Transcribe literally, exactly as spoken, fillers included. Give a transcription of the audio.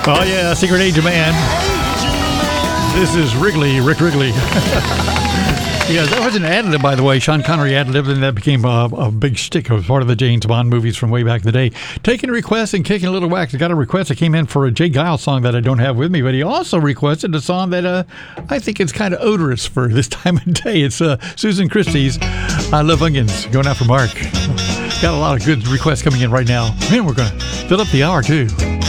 Oh, yeah, Secret Agent Man. This is Wrigley, Rick Wrigley. Yeah, that was an ad-lib, by the way. Sean Connery ad-libbed, and that became a, a big shtick. It was part of the James Bond movies from way back in the day. Taking requests and kicking a little wax. I got a request that came in for a Jay Giles song that I don't have with me, but he also requested a song that uh, I think is kind of odorous for this time of day. It's uh, Susan Christie's I Love Onions, going out for Mark. Got a lot of good requests coming in right now. Man, we're going to fill up the hour, too.